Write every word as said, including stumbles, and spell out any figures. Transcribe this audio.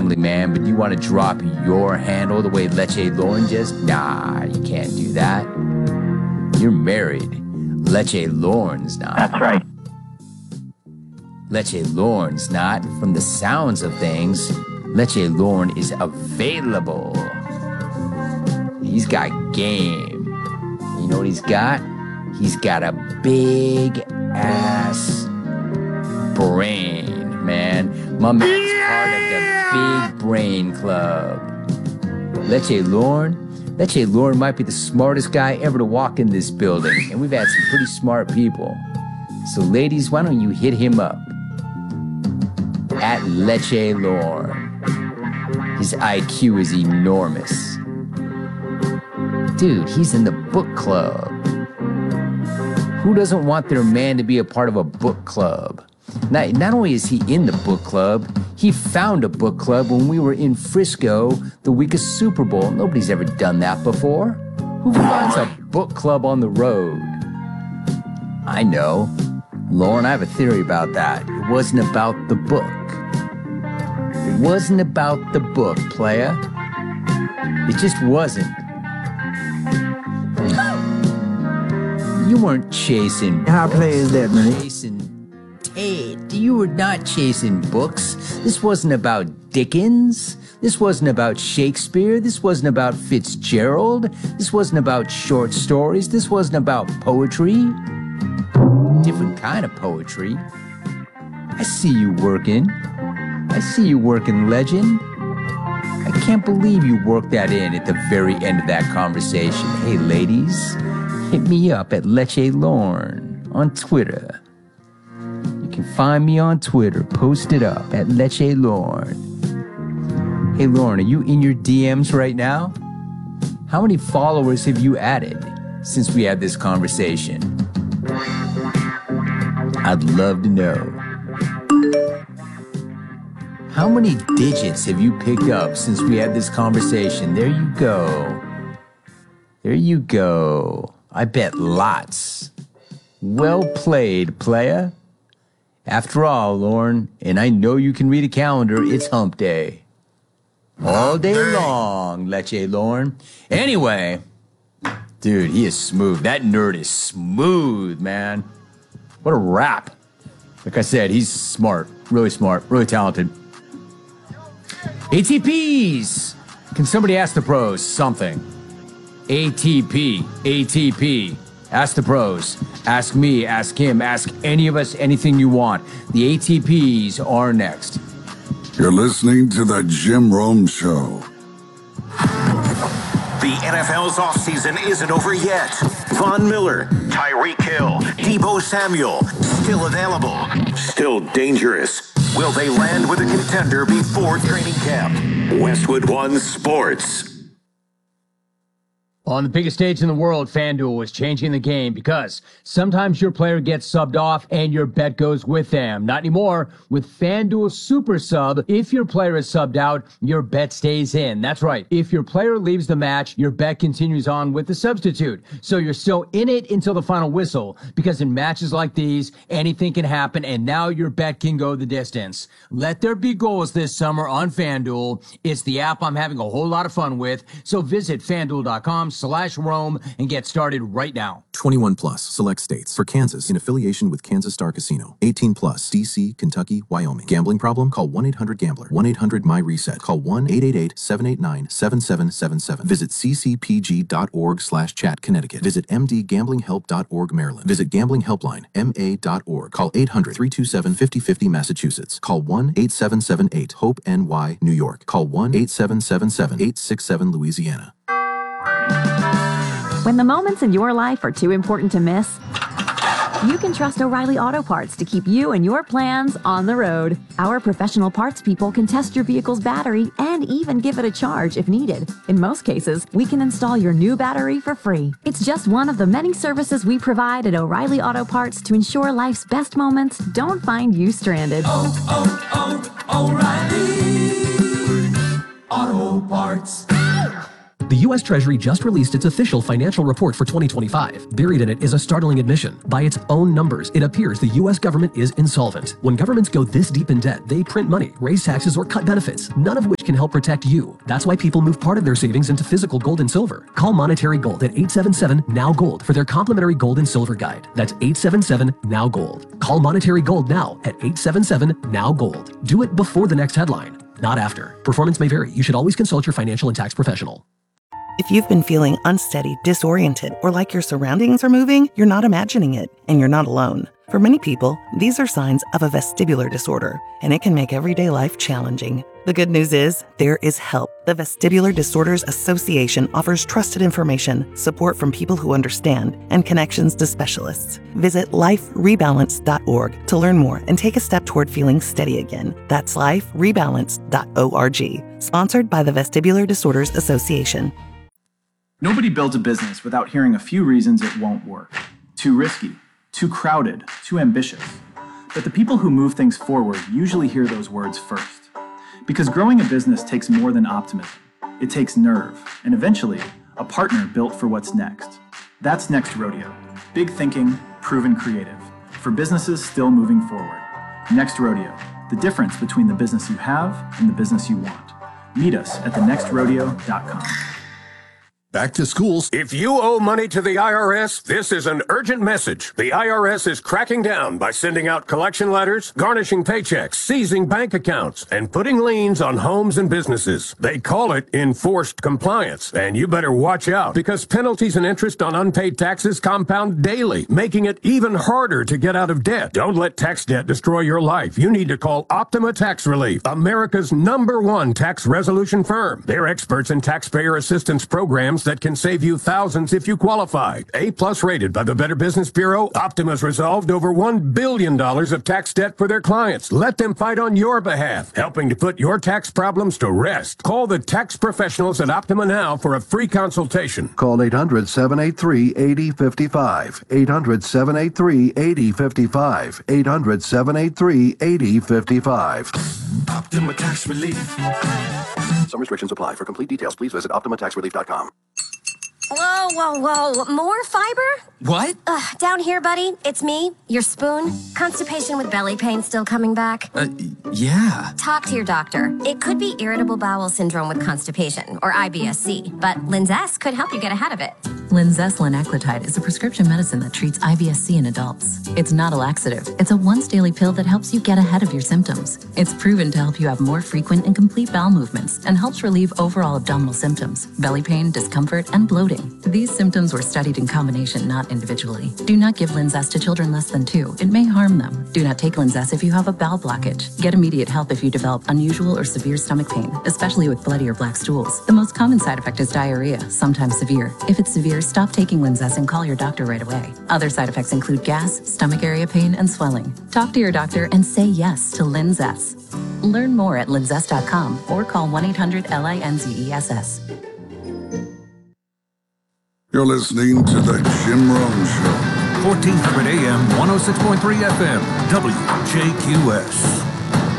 family man, but you want to drop your handle the way Leche Lauren just? Nah, you can't do that. You're married. Leche Lauren's not. That's right. Leche Lauren's not. From the sounds of things, Leche Lauren is available. He's got game. You know what he's got? He's got a big ass brain, man. My man's part of the Big Brain Club. Leche Lauren, Leche Lauren might be the smartest guy ever to walk in this building, and we've had some pretty smart people. So ladies, why don't you hit him up at Leche Lauren. His I Q is enormous. Dude, he's in the book club. Who doesn't want their man to be a part of a book club? Not, not only is he in the book club, he found a book club when we were in Frisco the week of Super Bowl. Nobody's ever done that before. Who finds a book club on the road? I know. Lauren, I have a theory about that. It wasn't about the book. It wasn't about the book, playa. It just wasn't. You weren't chasing books. How play is that, man? Chasing Ted. You were not chasing books. This wasn't about Dickens. This wasn't about Shakespeare. This wasn't about Fitzgerald. This wasn't about short stories. This wasn't about poetry. Different kind of poetry. I see you working. I see you working, legend. I can't believe you worked that in at the very end of that conversation. Hey, ladies, hit me up at Leche Lauren on Twitter. You can find me on Twitter. Post it up at Leche Lauren. Hey, Lauren, are you in your D Ms right now? How many followers have you added since we had this conversation? I'd love to know. How many digits have you picked up since we had this conversation? There you go. There you go. I bet lots. Well played, playa. After all, Lauren, and I know you can read a calendar, it's hump day. All day long, Leche Lauren. Anyway, dude, he is smooth. That nerd is smooth, man. What a rap. Like I said, he's smart, really smart, really talented. A T Ps! Can somebody ask the pros something? A T P, A T P. Ask the pros. Ask me, ask him, ask any of us anything you want. The A T Ps are next. You're listening to The Jim Rome Show. The N F L's offseason isn't over yet. Von Miller, Tyreek Hill, Deebo Samuel, still available, still dangerous. Will they land with a contender before training camp? Westwood One Sports. On the biggest stage in the world, FanDuel is changing the game because sometimes your player gets subbed off and your bet goes with them. Not anymore. With FanDuel Super Sub, if your player is subbed out, your bet stays in. That's right. If your player leaves the match, your bet continues on with the substitute. So you're still in it until the final whistle, because in matches like these, anything can happen, and now your bet can go the distance. Let there be goals this summer on FanDuel. It's the app I'm having a whole lot of fun with. So visit FanDuel.com slash Rome and get started right now. twenty-one plus, select states. For Kansas, in affiliation with Kansas Star Casino. eighteen plus, D C, Kentucky, Wyoming. Gambling problem? Call one eight hundred gambler. one eight hundred my reset. Call one eight eight eight, seven eight nine, seven seven seven seven. Visit ccpg.org slash chat Connecticut. Visit mdgamblinghelp dot org Maryland. Visit Gambling Helpline, M A dot org. Call eight hundred, three two seven, five oh five oh Massachusetts. Call one eight seven seven eight, HOPE N Y New York. Call one eight seven seven seven, eight six seven Louisiana. When the moments in your life are too important to miss, you can trust O'Reilly Auto Parts to keep you and your plans on the road. Our professional parts people can test your vehicle's battery and even give it a charge if needed. In most cases, we can install your new battery for free. It's just one of the many services we provide at O'Reilly Auto Parts to ensure life's best moments don't find you stranded. Oh, oh, oh, O'Reilly Auto Parts. The U S Treasury just released its official financial report for twenty twenty-five. Buried in it is a startling admission. By its own numbers, it appears the U S government is insolvent. When governments go this deep in debt, they print money, raise taxes, or cut benefits, none of which can help protect you. That's why people move part of their savings into physical gold and silver. Call Monetary Gold at eight seven seven, N O W, GOLD for their complimentary gold and silver guide. That's eight seven seven, N O W, GOLD. Call Monetary Gold now at eight seven seven, N O W, GOLD. Do it before the next headline, not after. Performance may vary. You should always consult your financial and tax professional. If you've been feeling unsteady, disoriented, or like your surroundings are moving, you're not imagining it, and you're not alone. For many people, these are signs of a vestibular disorder, and it can make everyday life challenging. The good news is, there is help. The Vestibular Disorders Association offers trusted information, support from people who understand, and connections to specialists. Visit life rebalance dot org to learn more and take a step toward feeling steady again. That's life rebalance dot org. Sponsored by the Vestibular Disorders Association. Nobody builds a business without hearing a few reasons it won't work. Too risky, too crowded, too ambitious. But the people who move things forward usually hear those words first. Because growing a business takes more than optimism. It takes nerve, and eventually, a partner built for what's next. That's Next Rodeo. Big thinking, proven creative. For businesses still moving forward. Next Rodeo. The difference between the business you have and the business you want. Meet us at the next rodeo dot com. Back to schools. If you owe money to the I R S, this is an urgent message. The I R S is cracking down by sending out collection letters, garnishing paychecks, seizing bank accounts, and putting liens on homes and businesses. They call it enforced compliance, and you better watch out because penalties and interest on unpaid taxes compound daily, making it even harder to get out of debt. Don't let tax debt destroy your life. You need to call Optima Tax Relief, America's number one tax resolution firm. They're experts in taxpayer assistance programs that can save you thousands if you qualify. A-plus rated by the Better Business Bureau, Optima's resolved over one billion dollars of tax debt for their clients. Let them fight on your behalf, helping to put your tax problems to rest. Call the tax professionals at Optima now for a free consultation. Call eight hundred, seven eight three, eight zero five five. eight hundred, seven eight three, eight zero five five. eight hundred, seven eight three, eight zero five five. Optima Tax Relief. Some restrictions apply. For complete details, please visit optima tax relief dot com. Whoa, whoa, whoa. More fiber? What? Ugh, down here, buddy. It's me, your spoon. Constipation with belly pain still coming back? Uh, yeah. Talk to your doctor. It could be irritable bowel syndrome with constipation, or I B S C, but Linzess could help you get ahead of it. Linzess linaclotide is a prescription medicine that treats I B S C in adults. It's not a laxative. It's a once-daily pill that helps you get ahead of your symptoms. It's proven to help you have more frequent and complete bowel movements and helps relieve overall abdominal symptoms, belly pain, discomfort, and bloating. These symptoms were studied in combination, not individually. Do not give Linzess to children less than two. It may harm them. Do not take Linzess if you have a bowel blockage. Get immediate help if you develop unusual or severe stomach pain, especially with bloody or black stools. The most common side effect is diarrhea, sometimes severe. If it's severe, stop taking Linzess and call your doctor right away. Other side effects include gas, stomach area pain, and swelling. Talk to your doctor and say yes to Linzess. Learn more at linzess dot com or call one eight hundred L I N Z E S S. You're listening to The Jim Rome Show. fourteen hundred A M, one oh six point three F M, W J Q S.